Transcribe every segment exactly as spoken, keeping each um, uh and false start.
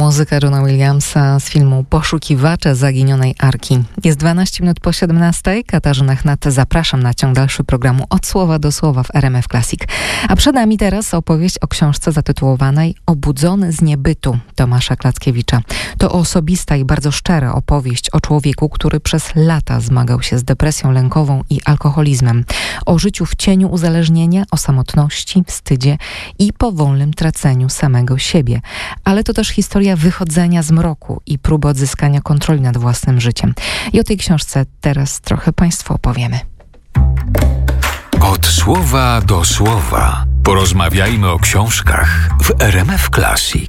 Muzyka Johna Williamsa z filmu Poszukiwacze zaginionej Arki. Jest dwanaście minut po siedemnastej. Katarzyna Chnat, zapraszam na ciąg dalszy programu Od słowa do słowa w R M F Classic. A przed nami teraz opowieść o książce zatytułowanej Obudzony z niebytu Tomasza Klackiewicza. To osobista i bardzo szczera opowieść o człowieku, który przez lata zmagał się z depresją lękową i alkoholizmem. O życiu w cieniu uzależnienia, o samotności, wstydzie i powolnym traceniu samego siebie. Ale to też historia wychodzenia z mroku i próby odzyskania kontroli nad własnym życiem. I o tej książce teraz trochę Państwu opowiemy. Od słowa do słowa. Porozmawiajmy o książkach w R M F Classic.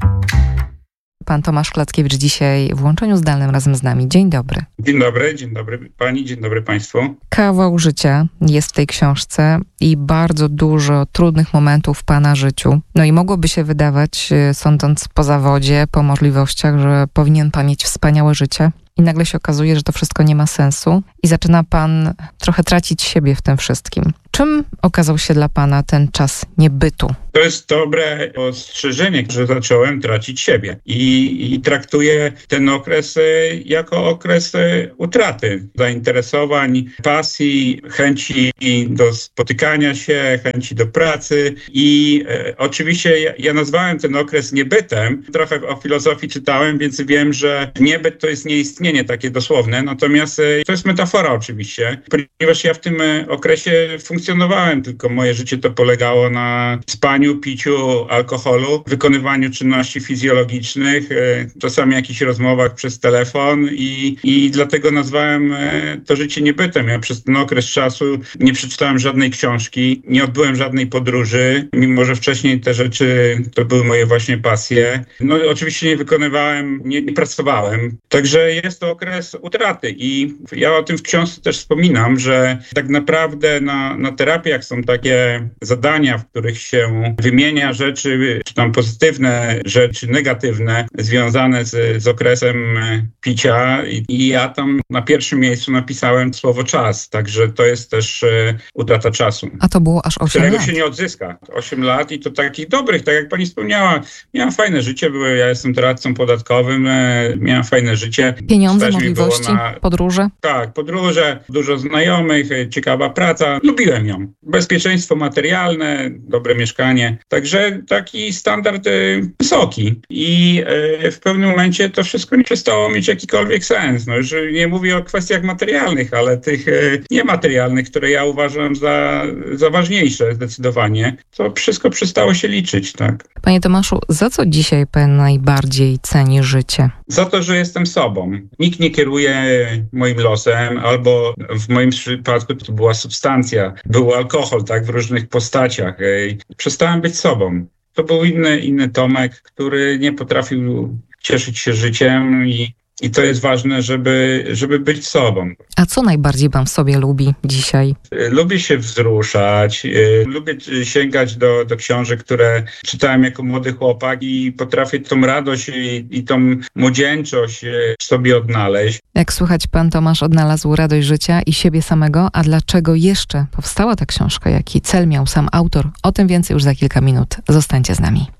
Pan Tomasz Klackiewicz dzisiaj w łączeniu zdalnym razem z nami. Dzień dobry. Dzień dobry, dzień dobry pani, dzień dobry państwu. Kawał życia jest w tej książce i bardzo dużo trudnych momentów w pana życiu. No i mogłoby się wydawać, sądząc po zawodzie, po możliwościach, że powinien pan mieć wspaniałe życie. I nagle się okazuje, że to wszystko nie ma sensu i zaczyna pan trochę tracić siebie w tym wszystkim. Czym okazał się dla pana ten czas niebytu? To jest dobre ostrzeżenie, że zacząłem tracić siebie. I, i traktuję ten okres jako okres utraty zainteresowań, pasji, chęci do spotykania się, chęci do pracy. I e, oczywiście ja, ja nazwałem ten okres niebytem. Trochę o filozofii czytałem, więc wiem, że niebyt to jest nieistnienie takie dosłowne. Natomiast e, to jest metafora oczywiście, ponieważ ja w tym okresie funkcjonowałem, tylko moje życie to polegało na spaniu, piciu alkoholu, wykonywaniu czynności fizjologicznych, czasami jakichś rozmowach przez telefon i, i dlatego nazwałem to życie niebytem. Ja przez ten okres czasu nie przeczytałem żadnej książki, nie odbyłem żadnej podróży, mimo że wcześniej te rzeczy to były moje właśnie pasje. No oczywiście nie wykonywałem, nie, nie pracowałem. Także jest to okres utraty i ja o tym w książce też wspominam, że tak naprawdę na, na terapiach są takie zadania, w których się wymienia rzeczy, czy tam pozytywne rzeczy, negatywne, związane z, z okresem picia i, i ja tam na pierwszym miejscu napisałem słowo czas, także to jest też e, utrata czasu. A to było aż osiem lat. Którego się nie odzyska. osiem lat i to takich dobrych, tak jak pani wspomniała. Miałam fajne życie, były, ja jestem doradcą podatkowym, e, miałam fajne życie. Pieniądze, Stać możliwości, na, podróże? Tak, podróże, dużo znajomych, ciekawa praca. Lubiłem ją. Bezpieczeństwo materialne, dobre mieszkanie. Także taki standard y, wysoki. I y, w pewnym momencie to wszystko nie przestało mieć jakikolwiek sens. No już nie mówię o kwestiach materialnych, ale tych y, niematerialnych, które ja uważam za, za ważniejsze zdecydowanie. To wszystko przestało się liczyć, tak. Panie Tomaszu, za co dzisiaj pan najbardziej ceni życie? Za to, że jestem sobą. Nikt nie kieruje moim losem, albo w moim przypadku to była substancja, był alkohol, tak, w różnych postaciach. Przestałem być sobą. To był inny, inny Tomek, który nie potrafił cieszyć się życiem i, i to jest ważne, żeby, żeby być sobą. A co najbardziej pan w sobie lubi dzisiaj? Lubię się wzruszać, lubię sięgać do, do książek, które czytałem jako młody chłopak i potrafię tą radość i, i tą młodzieńczość sobie odnaleźć. Jak słychać, pan Tomasz odnalazł radość życia i siebie samego, a dlaczego jeszcze powstała ta książka? Jaki cel miał sam autor? O tym więcej już za kilka minut. Zostańcie z nami.